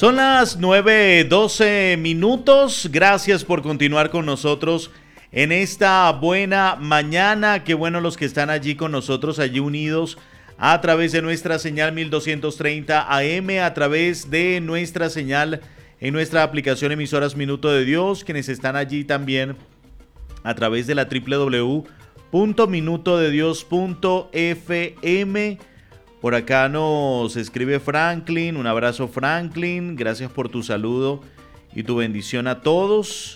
Son las 9:12. Gracias por continuar con nosotros en esta buena mañana. Qué bueno los que están allí con nosotros, allí unidos a través de nuestra señal 1230 AM, a través de nuestra señal en nuestra aplicación Emisoras Minuto de Dios, quienes están allí también a través de la www.minutodedios.fm. Por acá nos escribe Franklin. Un abrazo, Franklin. Gracias por tu saludo y tu bendición a todos.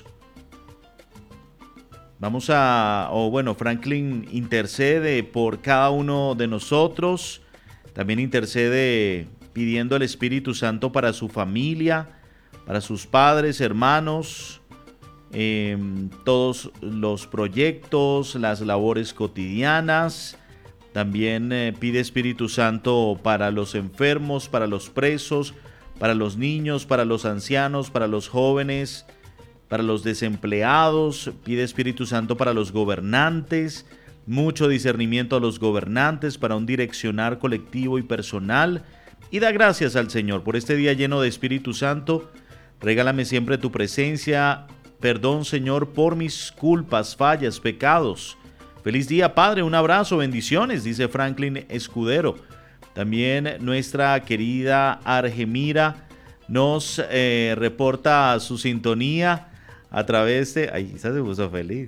Franklin intercede por cada uno de nosotros. También intercede pidiendo al Espíritu Santo para su familia, para sus padres, hermanos, todos los proyectos, las labores cotidianas. También pide Espíritu Santo para los enfermos, para los presos, para los niños, para los ancianos, para los jóvenes, para los desempleados. Pide Espíritu Santo para los gobernantes, mucho discernimiento a los gobernantes, para un direccionar colectivo y personal. Y da gracias al Señor por este día lleno de Espíritu Santo. Regálame siempre tu presencia. Perdón, Señor, por mis culpas, fallas, pecados. Feliz día, Padre, un abrazo, bendiciones, dice Franklin Escudero. También nuestra querida Argemira nos reporta su sintonía a través de... Ay, esa se puso feliz.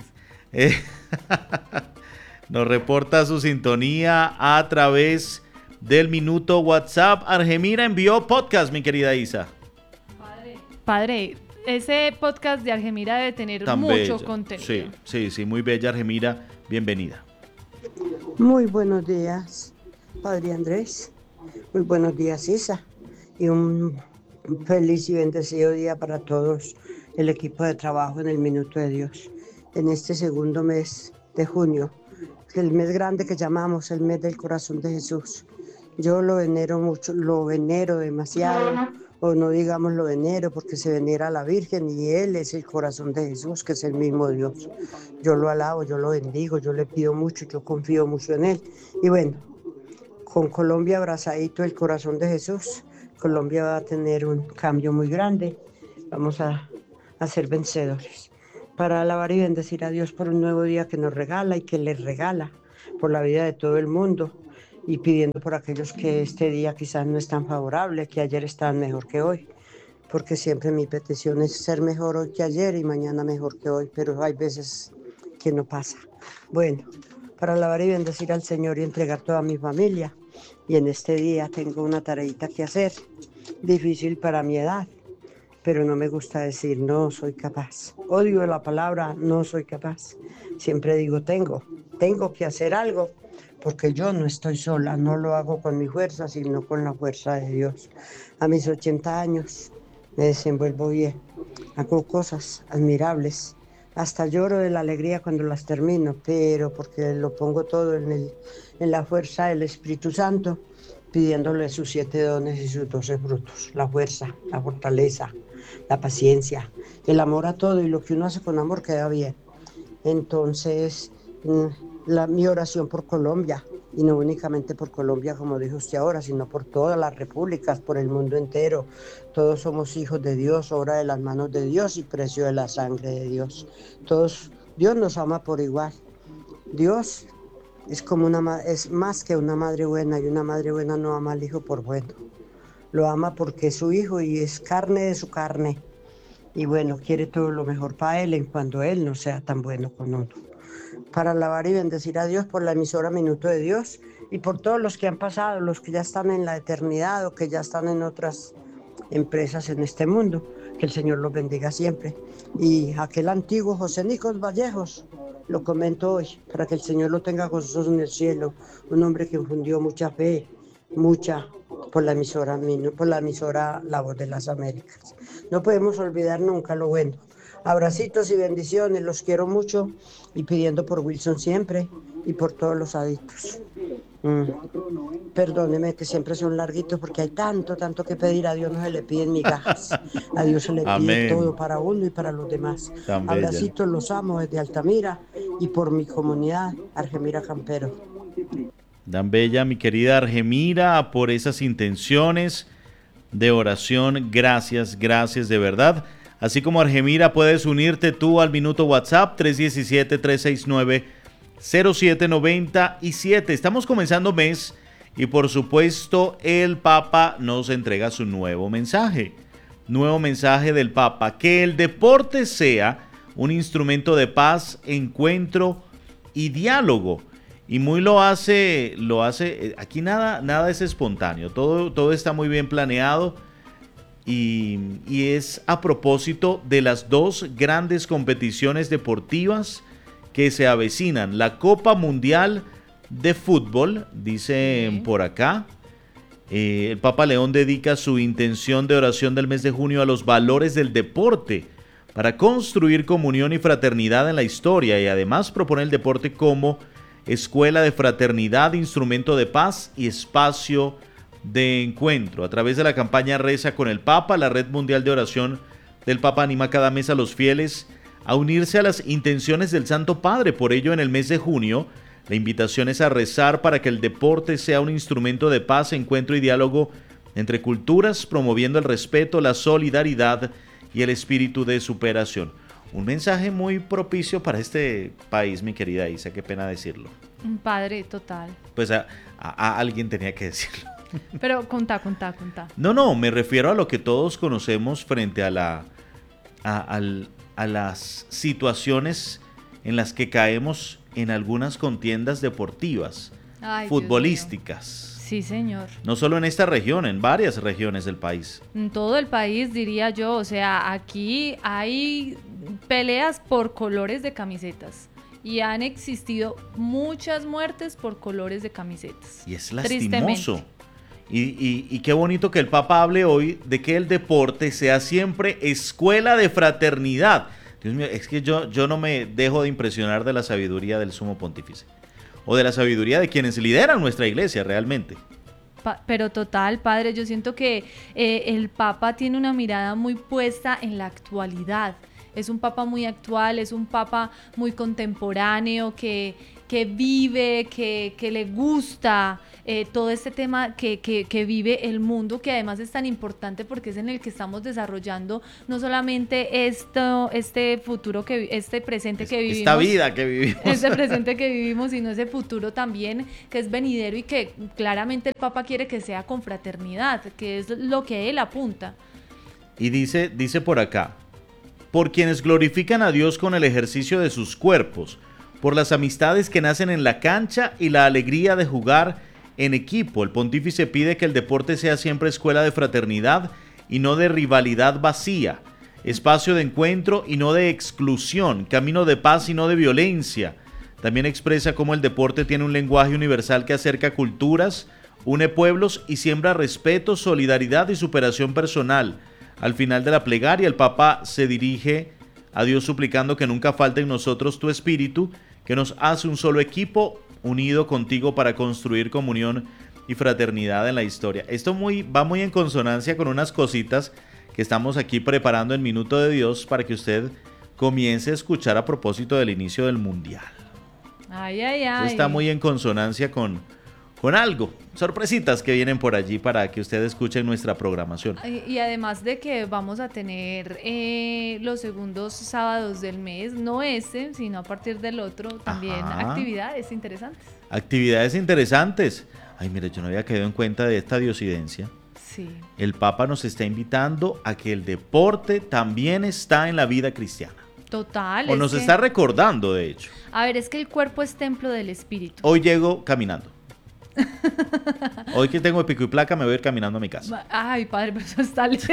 Nos reporta su sintonía a través del minuto WhatsApp. Argemira envió podcast, mi querida Isa. Padre, ese podcast de Argemira debe tener tan mucho bella contenido. Sí, muy bella, Argemira. Bienvenida. Muy buenos días, Padre Andrés. Muy buenos días, Isa. Y un feliz y bendecido día para todos el equipo de trabajo en el Minuto de Dios. En este segundo mes de junio, el mes grande que llamamos el mes del corazón de Jesús. Yo lo venero mucho, lo venero demasiado. O no digamos lo venero porque se venera a la Virgen y Él es el corazón de Jesús, que es el mismo Dios. Yo lo alabo, yo lo bendigo, yo le pido mucho, yo confío mucho en Él. Y bueno, con Colombia abrazadito el corazón de Jesús, Colombia va a tener un cambio muy grande. Vamos a ser vencedores. Para alabar y bendecir a Dios por un nuevo día que nos regala y que les regala por la vida de todo el mundo. Y pidiendo por aquellos que este día quizás no es tan favorable, que ayer estaban mejor que hoy, porque siempre mi petición es ser mejor hoy que ayer y mañana mejor que hoy, pero hay veces que no pasa. Bueno, para alabar y bendecir al Señor y entregar toda mi familia, y en este día tengo una tareita que hacer, difícil para mi edad, pero no me gusta decir no soy capaz. Odio la palabra no soy capaz. Siempre digo tengo que hacer algo, porque yo no estoy sola, no lo hago con mi fuerza, sino con la fuerza de Dios. A mis 80 años me desenvuelvo bien, hago cosas admirables, hasta lloro de la alegría cuando las termino, pero porque lo pongo todo en la fuerza del Espíritu Santo, pidiéndole sus 7 dones y sus 12 frutos, la fuerza, la fortaleza, la paciencia, el amor a todo, y lo que uno hace con amor queda bien. Entonces, mi oración por Colombia, y no únicamente por Colombia, como dijo usted ahora, sino por todas las repúblicas, por el mundo entero. Todos somos hijos de Dios, obra de las manos de Dios y precio de la sangre de Dios. Dios nos ama por igual. Dios es más que una madre buena, y una madre buena no ama al hijo por bueno. Lo ama porque es su hijo y es carne de su carne. Y bueno, quiere todo lo mejor para él en cuando él no sea tan bueno con uno. Para alabar y bendecir a Dios por la emisora Minuto de Dios y por todos los que han pasado, los que ya están en la eternidad o que ya están en otras empresas en este mundo. Que el Señor los bendiga siempre. Y aquel antiguo José Nicos Vallejos, lo comento hoy, para que el Señor lo tenga gozoso en el cielo. Un hombre que infundió mucha fe, mucha, por la emisora La Voz de las Américas. No podemos olvidar nunca lo bueno. Abracitos y bendiciones, los quiero mucho, y pidiendo por Wilson siempre y por todos los adictos. Perdóneme que siempre son larguitos porque hay tanto que pedir. A Dios no se le piden migajas, a Dios se le pide Amén. todo para uno y para los demás. Tan bella. Abracitos, los amo desde Altamira y por mi comunidad, Argemira Campero. Tan bella, mi querida Argemira, por esas intenciones, de oración. Gracias de verdad. Así como Argemira, puedes unirte tú al minuto WhatsApp 317-369-0797. Estamos comenzando mes y por supuesto el Papa nos entrega su nuevo mensaje. Nuevo mensaje del Papa: que el deporte sea un instrumento de paz, encuentro y diálogo. Y muy lo hace, aquí nada es espontáneo, todo está muy bien planeado y es a propósito de las dos grandes competiciones deportivas que se avecinan. La Copa Mundial de Fútbol, dicen por acá. El Papa León dedica su intención de oración del mes de junio a los valores del deporte para construir comunión y fraternidad en la historia, y además propone el deporte como escuela de fraternidad, instrumento de paz y espacio de encuentro. A través de la campaña Reza con el Papa, la Red Mundial de Oración del Papa anima cada mes a los fieles a unirse a las intenciones del Santo Padre. Por ello, en el mes de junio, la invitación es a rezar para que el deporte sea un instrumento de paz, encuentro y diálogo entre culturas, promoviendo el respeto, la solidaridad y el espíritu de superación. Un mensaje muy propicio para este país, mi querida Isa, qué pena decirlo. Padre, total. Pues a alguien tenía que decirlo. Pero contá. No, me refiero a lo que todos conocemos frente a las situaciones en las que caemos en algunas contiendas deportivas, futbolísticas. Sí, señor. No solo en esta región, en varias regiones del país. En todo el país, diría yo. O sea, aquí hay peleas por colores de camisetas y han existido muchas muertes por colores de camisetas. Y es lastimoso. Y qué bonito que el Papa hable hoy de que el deporte sea siempre escuela de fraternidad. Dios mío, es que yo no me dejo de impresionar de la sabiduría del Sumo Pontífice o de la sabiduría de quienes lideran nuestra iglesia realmente. Pero total, padre, yo siento que el Papa tiene una mirada muy puesta en la actualidad. Es un Papa muy actual, es un Papa muy contemporáneo, que vive, que le gusta todo este tema que vive el mundo, que además es tan importante porque es en el que estamos desarrollando no solamente este futuro, este presente que vivimos. Esta vida que vivimos. Este presente que vivimos, sino ese futuro también que es venidero y que claramente el Papa quiere que sea con fraternidad, que es lo que él apunta. Y dice por acá: por quienes glorifican a Dios con el ejercicio de sus cuerpos, por las amistades que nacen en la cancha y la alegría de jugar en equipo. El pontífice pide que el deporte sea siempre escuela de fraternidad y no de rivalidad vacía, espacio de encuentro y no de exclusión, camino de paz y no de violencia. También expresa cómo el deporte tiene un lenguaje universal que acerca culturas, une pueblos y siembra respeto, solidaridad y superación personal. Al final de la plegaria, el Papa se dirige a Dios suplicando que nunca falte en nosotros tu espíritu, que nos hace un solo equipo unido contigo para construir comunión y fraternidad en la historia. Esto va muy en consonancia con unas cositas que estamos aquí preparando en Minuto de Dios para que usted comience a escuchar a propósito del inicio del Mundial. Esto está muy en consonancia con algo, sorpresitas que vienen por allí para que usted escuche nuestra programación. Y además de que vamos a tener los segundos sábados del mes, no sino a partir del otro, también actividades interesantes. Actividades interesantes. Ay, mire, yo no había caído en cuenta de esta diosidencia. Sí. El Papa nos está invitando a que el deporte también está en la vida cristiana. Total. O nos está recordando, de hecho. A ver, es que el cuerpo es templo del espíritu. Hoy llego caminando. Hoy que tengo pico y placa me voy a ir caminando a mi casa. Ay, padre, pero eso está lejos.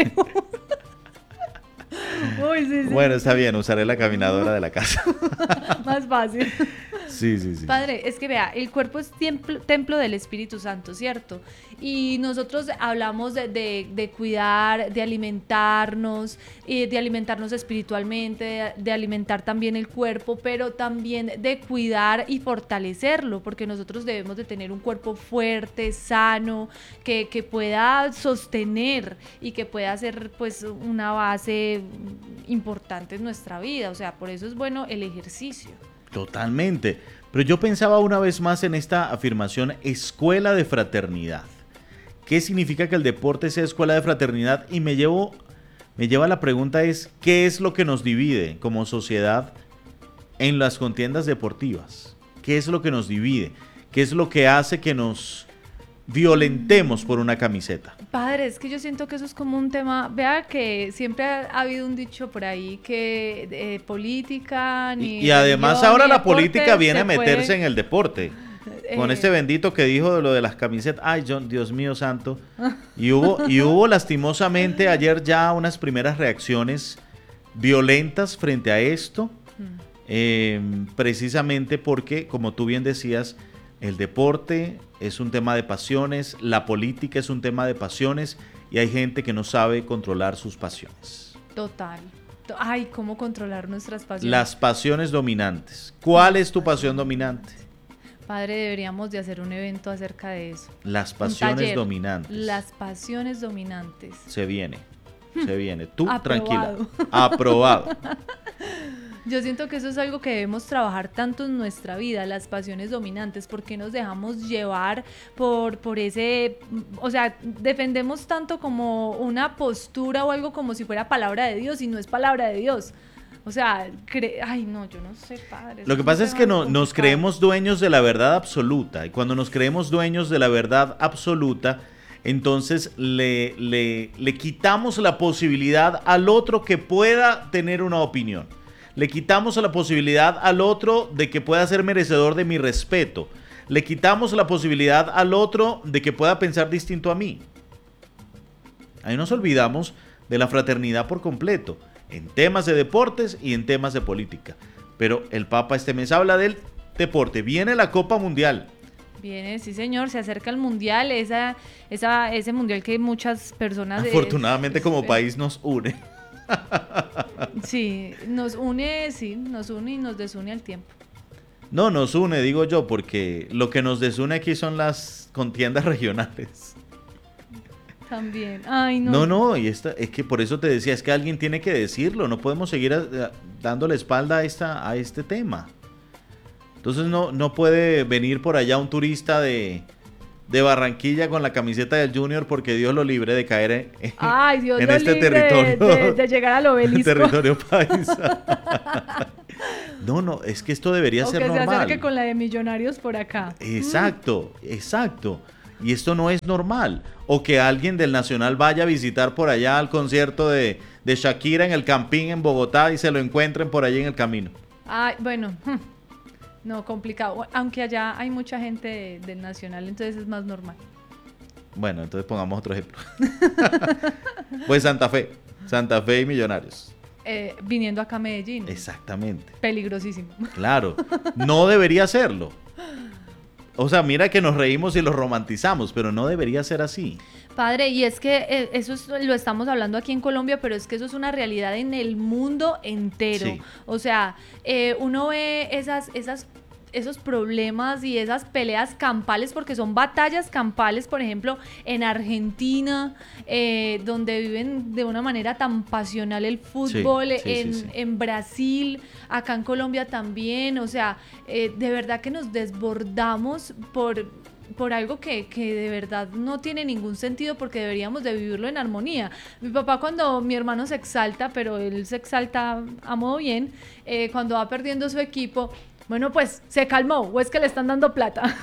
Uy, sí. Bueno, está bien, usaré la caminadora de la casa. Más fácil. Sí. Padre, es que vea, el cuerpo es templo del Espíritu Santo, ¿cierto? Y nosotros hablamos de cuidar, de alimentarnos espiritualmente, de alimentar también el cuerpo, pero también de cuidar y fortalecerlo, porque nosotros debemos de tener un cuerpo fuerte, sano, que pueda sostener y que pueda ser pues una base importante en nuestra vida. O sea, por eso es bueno el ejercicio. Totalmente. Pero yo pensaba una vez más en esta afirmación, escuela de fraternidad. ¿Qué significa que el deporte sea escuela de fraternidad? Y me lleva a la pregunta es, ¿qué es lo que nos divide como sociedad en las contiendas deportivas? ¿Qué es lo que nos divide? ¿Qué es lo que hace que nos violentemos por una camiseta? Padre, es que yo siento que eso es como un tema, vea que siempre ha habido un dicho por ahí que política ni y además religión, ahora ni la deporte política viene a se meterse puede, en el deporte. Con este bendito que dijo de lo de las camisetas. Ay, Dios mío santo. Y hubo lastimosamente ayer ya unas primeras reacciones violentas frente a esto. Precisamente porque, como tú bien decías, el deporte es un tema de pasiones, la política es un tema de pasiones y hay gente que no sabe controlar sus pasiones. Total. Ay, ¿cómo controlar nuestras pasiones? Las pasiones dominantes. ¿Cuál es tu pasión dominante? Padre, deberíamos de hacer un evento acerca de eso. Las Un pasiones taller. dominantes. Las pasiones dominantes. Se viene. Tú Aprobado. tranquila. Aprobado. Yo siento que eso es algo que debemos trabajar tanto en nuestra vida, las pasiones dominantes, porque nos dejamos llevar por ese, o sea, defendemos tanto como una postura o algo como si fuera palabra de Dios y no es palabra de Dios. O sea, ay no, yo no sé, padre. Lo que pasa es que nos creemos dueños de la verdad absoluta y cuando nos creemos dueños de la verdad absoluta, entonces le quitamos la posibilidad al otro que pueda tener una opinión. Le quitamos la posibilidad al otro de que pueda ser merecedor de mi respeto. Le quitamos la posibilidad al otro de que pueda pensar distinto a mí. Ahí nos olvidamos de la fraternidad por completo, en temas de deportes y en temas de política. Pero el Papa este mes habla del deporte. Viene la Copa Mundial. Viene, sí señor, se acerca el Mundial, ese Mundial que muchas personas... Afortunadamente como país nos une. Sí, nos une y nos desune al tiempo. No, nos une, digo yo, porque lo que nos desune aquí son las contiendas regionales. También, ay no. No, y es que por eso te decía, es que alguien tiene que decirlo, no podemos seguir dándole espalda a este tema. Entonces no puede venir por allá un turista de Barranquilla con la camiseta del Junior porque Dios lo libre de caer en este territorio. De llegar al obelisco. Territorio paisa. No, es que esto debería ser normal. O que se acerque con la de Millonarios por acá. Exacto. Y esto no es normal. O que alguien del Nacional vaya a visitar por allá al concierto de Shakira en el Campín en Bogotá y se lo encuentren por allí en el camino. Ay, bueno, no, complicado. Aunque allá hay mucha gente del Nacional, entonces es más normal. Bueno, entonces pongamos otro ejemplo. Pues Santa Fe y Millonarios. Viniendo acá a Medellín. Exactamente. Peligrosísimo. Claro, no debería serlo. O sea, mira que nos reímos y lo romantizamos, pero no debería ser así. Padre, y es que lo estamos hablando aquí en Colombia, pero es que eso es una realidad en el mundo entero. Sí. O sea, uno ve esos problemas y esas peleas campales, porque son batallas campales, por ejemplo, en Argentina, donde viven de una manera tan pasional el fútbol, sí. En Brasil, acá en Colombia también, o sea, de verdad que nos desbordamos por algo que de verdad no tiene ningún sentido porque deberíamos de vivirlo en armonía. Mi papá cuando mi hermano se exalta, pero él se exalta a modo bien, cuando va perdiendo su equipo, bueno, pues se calmó, o es que le están dando plata.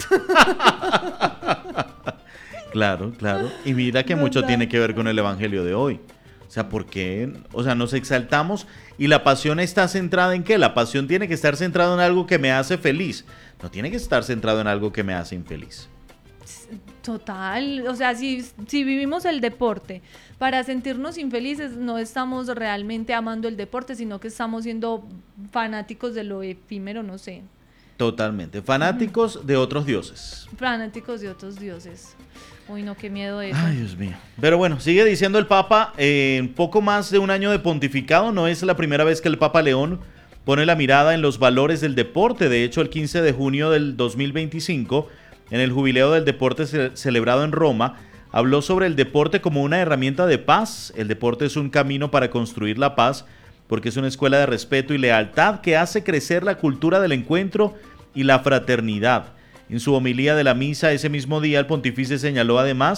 Claro. Y mira que mucho tiene que ver con el evangelio de hoy. O sea, ¿por qué? O sea, nos exaltamos y la pasión está centrada ¿en qué? La pasión tiene que estar centrada en algo que me hace feliz. No tiene que estar centrado en algo que me hace infeliz. Total, o sea, si vivimos el deporte para sentirnos infelices, no estamos realmente amando el deporte, sino que estamos siendo fanáticos de lo efímero, no sé. Totalmente, fanáticos de otros dioses. Fanáticos de otros dioses. Uy, no, qué miedo eso. Ay, Dios mío. Pero bueno, sigue diciendo el Papa, en poco más de un año de pontificado, no es la primera vez que el Papa León pone la mirada en los valores del deporte. De hecho, el 15 de junio del 2025, en el jubileo del deporte celebrado en Roma, habló sobre el deporte como una herramienta de paz. El deporte es un camino para construir la paz, porque es una escuela de respeto y lealtad que hace crecer la cultura del encuentro y la fraternidad. En su homilía de la misa ese mismo día, el pontífice señaló además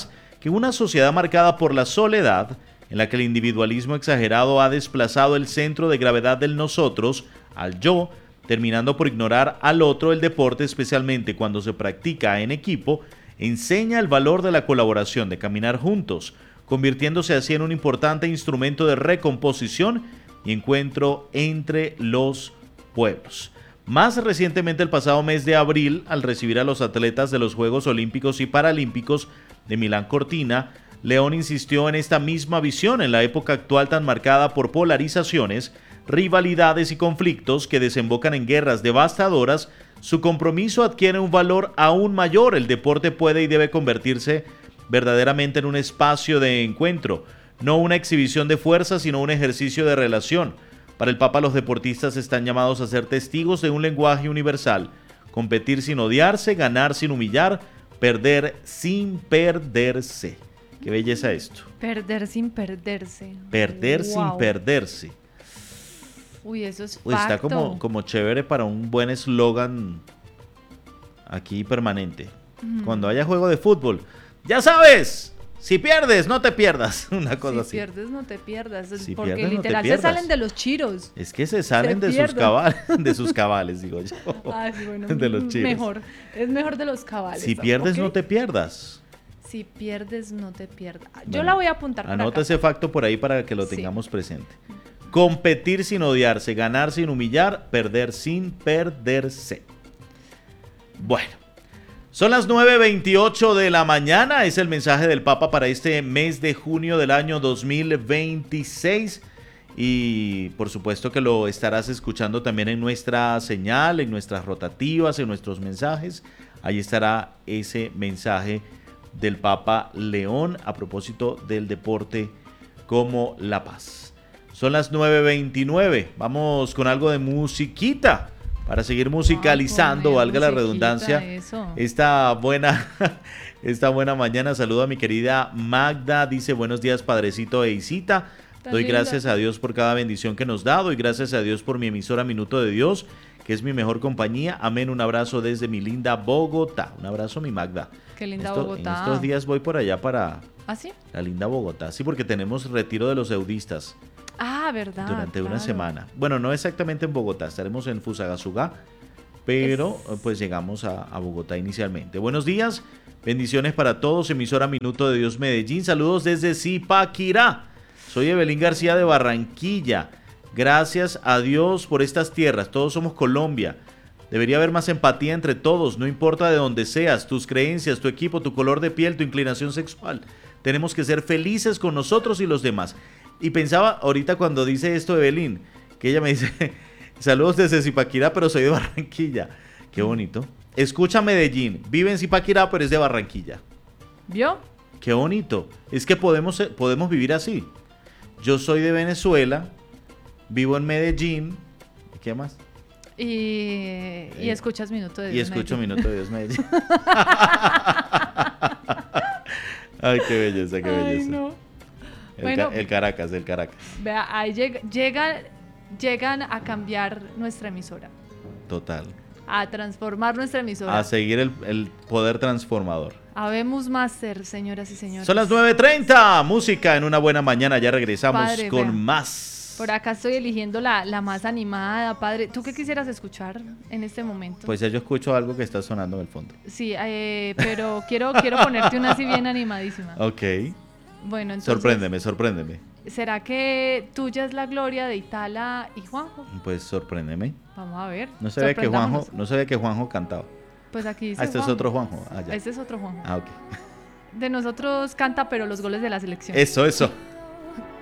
que en una sociedad marcada por la soledad, en la que el individualismo exagerado ha desplazado el centro de gravedad del nosotros al yo, terminando por ignorar al otro, el deporte, especialmente cuando se practica en equipo, enseña el valor de la colaboración, de caminar juntos, convirtiéndose así en un importante instrumento de recomposición y encuentro entre los pueblos. Más recientemente, el pasado mes de abril, al recibir a los atletas de los Juegos Olímpicos y Paralímpicos de Milán Cortina, León insistió en esta misma visión en la época actual tan marcada por polarizaciones, rivalidades y conflictos que desembocan en guerras devastadoras. Su compromiso adquiere un valor aún mayor. El deporte puede y debe convertirse verdaderamente en un espacio de encuentro, no una exhibición de fuerza, sino un ejercicio de relación. Para el Papa, los deportistas están llamados a ser testigos de un lenguaje universal: competir sin odiarse, ganar sin humillar, perder sin perderse. Qué belleza esto. Perder sin perderse. Perder Wow. sin perderse. Uy, eso es Uy, está facto. como chévere para un buen eslogan aquí permanente. Cuando haya juego de fútbol, ya sabes, si pierdes, no te pierdas. Una cosa Si así. pierdes, no te pierdas. Si Porque pierdes, no te literal se pierdas. salen de los chiros. Es que se salen Se de sus pierden. cabales, de sus cabales, digo yo. Ay, bueno, De los chiros. mejor. Es mejor de los cabales. Si pierdes, ¿ok? no te pierdas. Si pierdes, no te pierdas. Yo la voy a apuntar por Anota acá. ese facto por ahí para que lo Sí. tengamos presente. Competir sin odiarse, ganar sin humillar, perder sin perderse. Bueno, son las 9:28 de la mañana. Es el mensaje del Papa para este mes de junio del año 2026. Y por supuesto que lo estarás escuchando también en nuestra señal, en nuestras rotativas, en nuestros mensajes. Ahí estará ese mensaje del Papa León a propósito del deporte como la paz. Son las 9:29. Vamos con algo de musiquita para seguir musicalizando, Ponme valga la musiquita, redundancia, eso. esta buena mañana. Saludo a mi querida Magda. Dice: buenos días, padrecito e Isita. Tan Doy linda. gracias a Dios por cada bendición que nos da. Doy gracias a Dios por mi emisora Minuto de Dios, que es mi mejor compañía. Amén. Un abrazo desde mi linda Bogotá. Un abrazo, mi Magda. Qué linda En Bogotá. estos días voy por allá para ¿Ah, sí? la linda Bogotá. Sí, porque tenemos retiro de los eudistas Ah, verdad. durante una claro. semana. Bueno, no exactamente en Bogotá, estaremos en Fusagasugá, pero pues llegamos a Bogotá inicialmente. Buenos días, bendiciones para todos. Emisora Minuto de Dios Medellín. Saludos desde Zipaquirá. Soy Evelyn García de Barranquilla. Gracias a Dios por estas tierras. Todos somos Colombia. Debería haber más empatía entre todos, no importa de dónde seas, tus creencias, tu equipo, tu color de piel, tu inclinación sexual. Tenemos que ser felices con nosotros y los demás. Y pensaba ahorita cuando dice esto Evelyn, que ella me dice: saludos desde Zipaquirá, pero soy de Barranquilla. Qué bonito. Escucha Medellín, vive en Zipaquirá, pero es de Barranquilla. ¿Vio? Qué bonito. Es que podemos vivir así. Yo soy de Venezuela, vivo en Medellín. ¿Qué más? Y escuchas Minuto de Y Dios. escucho Medellín. Minuto de Dios Medellín. Ay, qué belleza, qué Ay, belleza. no. El, Bueno. el Caracas. Vea, ahí llegan a cambiar nuestra emisora. Total. A transformar nuestra emisora. A seguir el poder transformador. Habemos Master, señoras y señores. Son las 9:30. Música en una buena mañana. Ya regresamos Padre, con vea. más. Por acá estoy eligiendo la más animada, padre. ¿Tú qué quisieras escuchar en este momento? Pues ya yo escucho algo que está sonando en el fondo. Sí, pero quiero ponerte una así bien animadísima. Ok. Bueno, entonces... Sorpréndeme. ¿Será que tuya es la gloria de Itala y Juanjo? Pues sorpréndeme. Vamos a ver. No sabía sorprendámonos. que Juanjo cantaba. Pues aquí dice Este es Juanjo. otro Juanjo. Ah, ya. Este es otro Juanjo. Ah, ok. De nosotros canta, pero los goles de la selección. Eso.